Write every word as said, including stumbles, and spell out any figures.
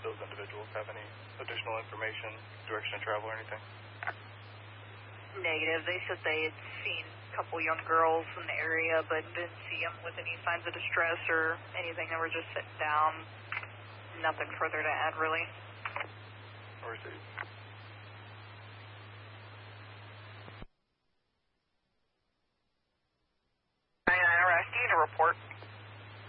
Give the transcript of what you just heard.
those individuals have any additional information, direction of travel or anything? Negative. They said they had seen a couple young girls in the area, but didn't see them with any signs of distress or anything. They were just sitting down. Nothing further to add, really. Received. I R S, do you need a report?